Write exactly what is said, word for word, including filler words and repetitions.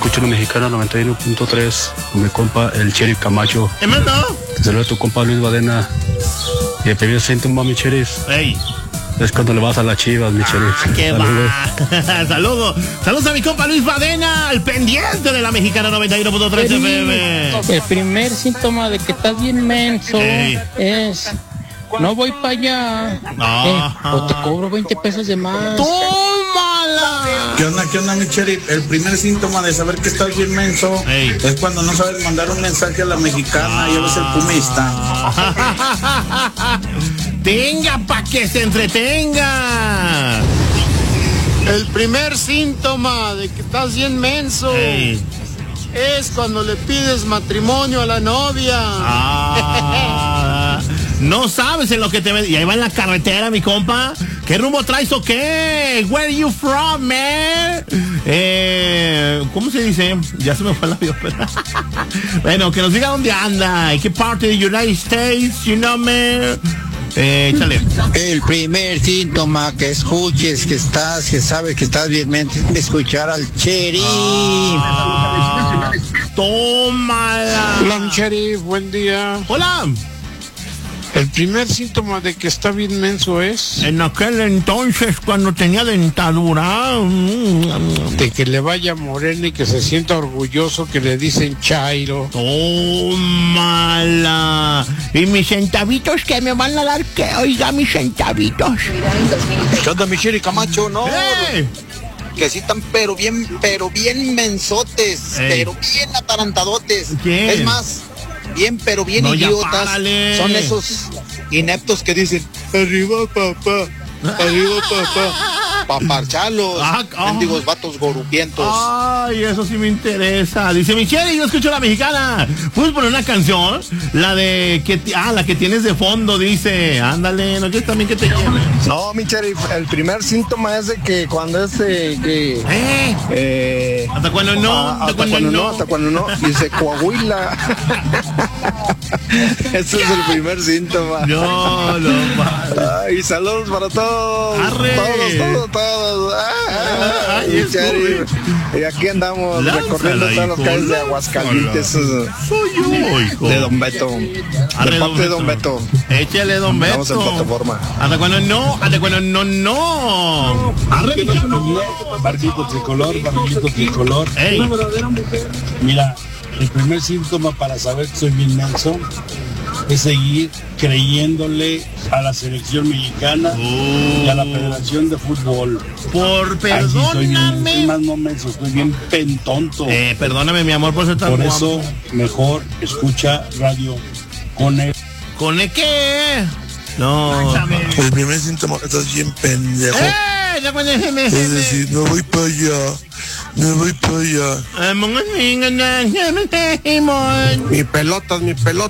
escucho la Mexicana noventa y uno punto tres con mi compa el Sheriff Camacho. ¿Qué mando? Saludos a tu compa Luis Badena. Y el primer síntoma, mi Sheriff, Ey. es cuando le vas a las Chivas, mi Sheriff. Ah, qué Saludos. va. Saludos. Saludos a mi compa Luis Badena, al pendiente de la Mexicana noventa y uno punto tres F M. El primer síntoma de que estás bien menso Ey. es... No voy para allá. No. Eh, o te cobro veinte pesos de más. ¡Tómala! ¿Qué onda, qué onda, mi Sheriff? El primer síntoma de saber que estás bien menso Ey. es cuando no sabes mandar un mensaje a la Mexicana y eres el pumista. Tenga pa' que se entretenga. El primer síntoma de que estás bien menso Ey. es cuando le pides matrimonio a la novia. Ah, no sabes en lo que te ves. Y ahí va en la carretera, mi compa. ¿Qué rumbo traes o qué? Where are you from, man? Eh, ¿Cómo se dice? Ya se me fue el avión. Bueno, que nos diga dónde anda. ¿En qué parte de United States? You know, man. Eh, échale. El primer síntoma que escuches que estás, que sabes que estás bien menso, es escuchar al Sheriff. Ah, tómala. Hola, mi Sheriff, buen día. Hola. El primer síntoma de que está bien menso es En aquel entonces, cuando tenía dentadura. mm, de que le vaya moreno y que se sienta orgulloso que le dicen Chairo. Tómala. ¿Y mis centavitos que me van a dar qué? Oiga, mis centavitos. ¿Qué onda, mi Sheriff Camacho? No, ¡Eh! que sí están pero bien, pero bien mensotes, Ey. pero bien atarantadotes. ¿Quién? Es más, bien, pero bien No, ya idiotas. párale. Son esos ineptos que dicen, arriba papá, arriba papá, pa' parcharlos, Ah, ah. mendigos vatos gorupientos. Ay, eso sí me interesa. Dice Michelle, yo escucho la Mexicana. ¿Puedes poner una canción? La de que ti- ah, la que tienes de fondo, dice. Ándale, no quieres también que te lleve. No, mi Sheriff, el primer síntoma es de que cuando es eh, que... ¿Eh? Eh, Hasta cuando no, ah, hasta, hasta cuando, cuando no. no, hasta cuando no, dice Coahuila. Ese es el primer síntoma. No, no, madre. Ay, saludos para todos. Arre. Todos, todos, todos. Ah, Ay, mi eso, Sheriff. Y aquí andamos Lánzala, recorriendo todas las hijo, calles de Aguascalientes. Soy yo, hijo. De Don Beto. Arre, De parte de Don Beto. Échale, don Beto. Estamos en plataforma. Hasta cuando no, hasta cuando no, no. Arre, Barquito tricolor, barquito tricolor. ey. Mira, el primer síntoma para saber que soy bien menso es seguir creyéndole a la selección mexicana y a la Federación de Fútbol. Por Ay, sí, soy bien menso, perdóname. soy más no menso, estoy bien pentonto. Eh, perdóname, mi amor, por ser tan Por guapo. eso, mejor escucha radio con él. ¿Con el qué? No. El primer síntoma que estás bien pendejo. ¡Eh! Ya cuando se me- Es decir, no voy para allá, no voy para allá. Eh, mongas, mingas, na- na- na- na- mon. Mi pelotas, mi pelotas.